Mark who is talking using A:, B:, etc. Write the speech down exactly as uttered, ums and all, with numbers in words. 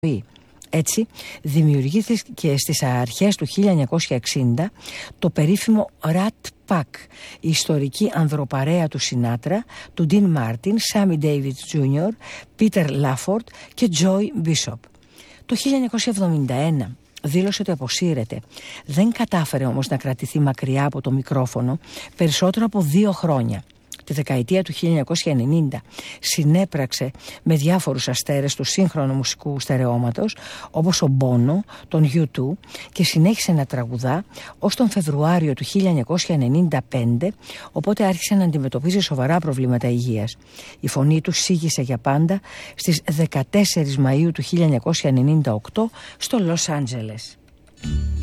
A: Έτσι δημιουργήθηκε στις αρχές του χίλια εννιακόσια εξήντα το περίφημο Rat Pack, η ιστορική ανδροπαρέα του Σινάτρα, του Dean Μάρτιν, Sammy Davis τζούνιορ, Peter Lafford και Joy Bishop. Το χίλια εννιακόσια εβδομήντα ένα δήλωσε ότι αποσύρεται. Δεν κατάφερε όμως να κρατηθεί μακριά από το μικρόφωνο περισσότερο από δύο χρόνια. Τη δεκαετία του χίλια εννιακόσια ενενήντα συνέπραξε με διάφορους αστέρες του σύγχρονου μουσικού στερεώματος όπως ο Μπόνο, τον γιου τού, και συνέχισε να τραγουδά ως τον Φεβρουάριο του χίλια εννιακόσια ενενήντα πέντε, οπότε άρχισε να αντιμετωπίζει σοβαρά προβλήματα υγείας. Η φωνή του σίγησε για πάντα στις δεκατέσσερις Μαΐου του χίλια εννιακόσια ενενήντα οκτώ στο Λος Άντζελες.